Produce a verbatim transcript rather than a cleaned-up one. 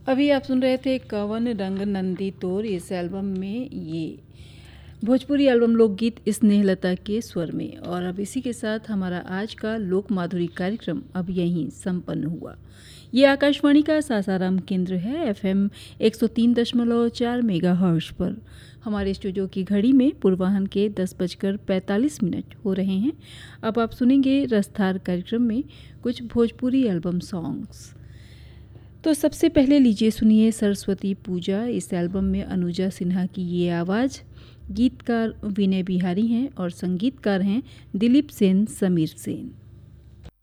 अभी आप सुन रहे थे कवन रंग नंदी तोर। इस एल्बम में ये भोजपुरी एल्बम लोकगीत स्नेहलता के स्वर में। और अब इसी के साथ हमारा आज का लोक माधुरी कार्यक्रम अब यहीं संपन्न हुआ। ये आकाशवाणी का सासाराम केंद्र है, एफएम एक सौ तीन दशमलव चार मेगाहर्ट्ज पर। हमारे स्टूडियो की घड़ी में पूर्वाह्न के दस बजकर पैंतालीस मिनट हो रहे हैं। अब आप सुनेंगे रसथार कार्यक्रम में कुछ भोजपुरी एल्बम सॉन्ग्स। तो सबसे पहले लीजिए सुनिए सरस्वती पूजा। इस एल्बम में अनुजा सिन्हा की ये आवाज़, गीतकार विनय बिहारी हैं और संगीतकार हैं दिलीप सेन, समीर सेन।